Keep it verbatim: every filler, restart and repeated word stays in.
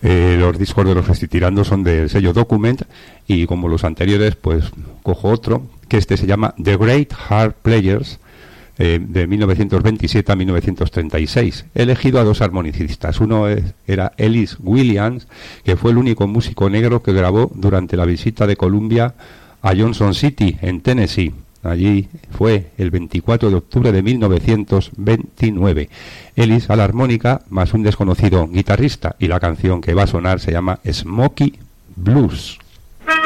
Eh, los discos de los que estoy tirando son del sello Document, y como los anteriores, pues cojo otro, que este se llama The Great Hard Players, eh, de mil novecientos veintisiete a mil novecientos treinta y seis. He elegido a dos armonicistas. Uno es, era Ellis Williams, que fue el único músico negro que grabó durante la visita de Columbia a Johnson City, en Tennessee. Allí fue el veinticuatro de octubre de mil novecientos veintinueve. Ellis a la armónica, más un desconocido guitarrista, y la canción que va a sonar se llama Smokey Blues.